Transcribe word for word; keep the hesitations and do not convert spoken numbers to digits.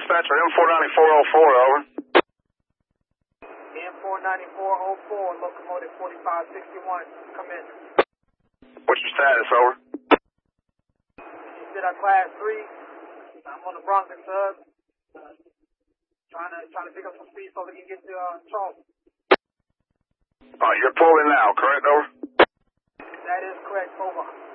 dispatcher, M four ninety-four oh four, over. M four ninety-four oh four, locomotive forty-five sixty-one, come in. What's your status, over? You said I class three. I'm on the Bronx sub. Uh, trying to trying to pick up some speed so we can get to uh, Charleston. Uh, you're pulling now, correct, over? That is correct, over.